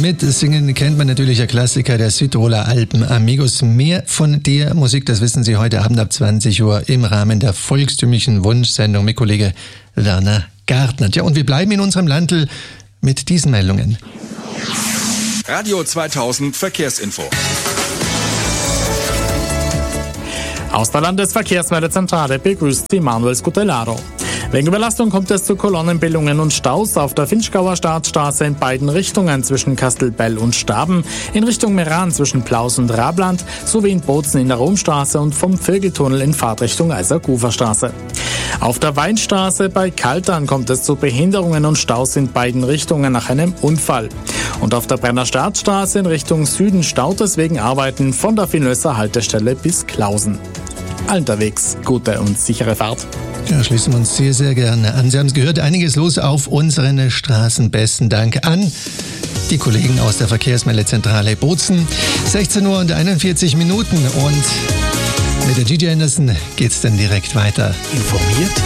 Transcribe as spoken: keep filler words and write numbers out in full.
Mitsingen kennt man natürlich der Klassiker der Südtiroler Alpen. Amigos, mehr von der Musik, das wissen Sie heute Abend ab zwanzig Uhr im Rahmen der volkstümlichen Wunschsendung mit Kollege Werner Gartner. Ja, und wir bleiben in unserem Landl mit diesen Meldungen. Radio zweitausend Verkehrsinfo. Aus der Landesverkehrsmeldezentrale begrüßt Sie Manuel Scutellaro. Wegen Überlastung kommt es zu Kolonnenbildungen und Staus auf der Finchgauer Startstraße in beiden Richtungen zwischen Kastelbell und Staben, in Richtung Meran zwischen Plaus und Rabland sowie in Bozen in der Romstraße und vom Vögeltunnel in Fahrtrichtung Eiserguferstraße. Auf der Weinstraße bei Kaltern kommt es zu Behinderungen und Staus in beiden Richtungen nach einem Unfall. Und auf der Brenner Startstraße in Richtung Süden staut es wegen Arbeiten von der Finösser Haltestelle bis Klausen. Unterwegs gute und sichere Fahrt. Ja, schließen wir uns sehr, sehr gerne an. Sie haben es gehört, einiges los auf unseren Straßen. Besten Dank an die Kollegen aus der Verkehrsmeldezentrale Bozen. sechzehn Uhr und einundvierzig Minuten und mit der Gigi Anderson geht's dann direkt weiter. Informiert